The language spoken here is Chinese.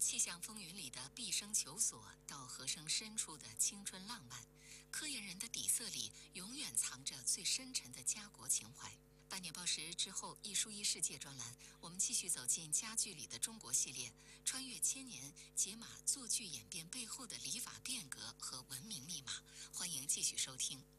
气象风云里的毕生求索，到和声深处的青春浪漫，科研人的底色里永远藏着最深沉的家国情怀。半年报时之后，一书一世界专栏，我们继续走进家具里的中国系列，穿越千年，解码做剧演变背后的礼法变革和文明密码。欢迎继续收听。